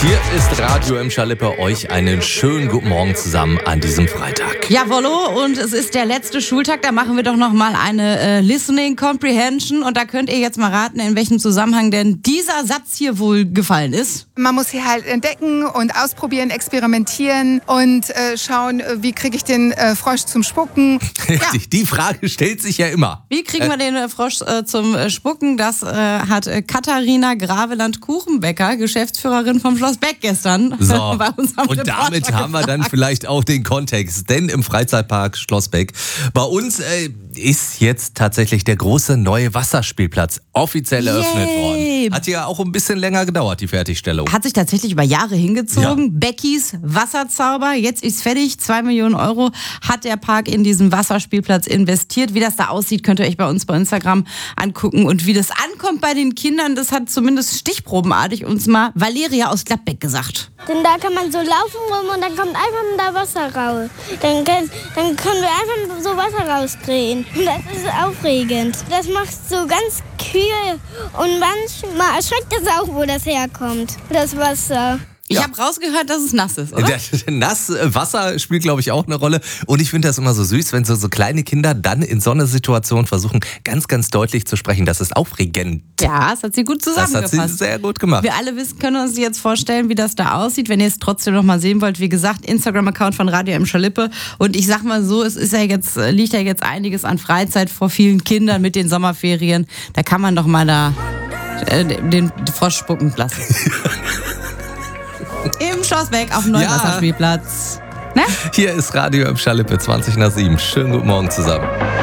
Hier ist Radio im Schalippe. Euch einen schönen guten Morgen zusammen an diesem Freitag. Jawollo, und es ist der letzte Schultag, da machen wir doch nochmal eine Listening Comprehension und da könnt ihr jetzt mal raten, in welchem Zusammenhang denn dieser Satz hier wohl gefallen ist. Man muss hier halt entdecken und ausprobieren, experimentieren und schauen, wie kriege ich den Frosch zum Spucken. Ja. Die Frage stellt sich ja immer. Wie kriegen wir den Frosch zum Spucken? Das hat Katharina Graveland-Kuchenbecker, Geschäftsführerin vom Schloss Beck, gestern So, bei uns am und Reporter damit haben wir dann gefragt. vielleicht auch den Kontext, denn im Freizeitpark Schloss Beck bei uns ist jetzt tatsächlich der große neue Wasserspielplatz offiziell eröffnet worden. Hat ja auch ein bisschen länger gedauert, die Fertigstellung. Hat sich tatsächlich über Jahre hingezogen. Ja. Beckys Wasserzauber, jetzt ist fertig. 2 Millionen Euro hat der Park in diesen Wasserspielplatz investiert. Wie das da aussieht, könnt ihr euch bei uns bei Instagram angucken. Und wie das ankommt bei den Kindern, das hat zumindest stichprobenartig uns mal Valeria aus Gladbeck gesagt. Denn da kann man so laufen rum und dann kommt einfach da Wasser raus. Dann können wir einfach so Wasser rausdrehen. Und das ist aufregend. Das macht so ganz kühl und manchmal erschreckt es auch, wo das herkommt, das Wasser. Ich habe rausgehört, dass es nass ist, oder? Nass, Wasser spielt, glaube ich, auch eine Rolle. Und ich finde das immer so süß, wenn so kleine Kinder dann in so einer Situation versuchen, ganz, ganz deutlich zu sprechen. Das ist aufregend. Ja, das hat sie gut zusammengefasst. Das hat sie sehr gut gemacht. Wir alle können uns jetzt vorstellen, wie das da aussieht. Wenn ihr es trotzdem noch mal sehen wollt, wie gesagt, Instagram-Account von Radio im Schalippe. Und ich sag mal so, es ist liegt ja jetzt einiges an Freizeit vor vielen Kindern mit den Sommerferien. Da kann man doch mal den Frosch spucken lassen. Im Schloss Beck auf dem neuen Wasserspielplatz. Ne? Hier ist Radio im Schalippe 20 nach 7. Schönen guten Morgen zusammen.